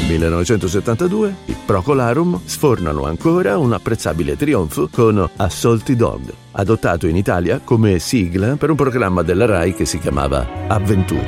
1972 i Procolarum sfornano ancora un apprezzabile trionfo con Assaulty Dog, adottato in Italia come sigla per un programma della Rai che si chiamava Avventure.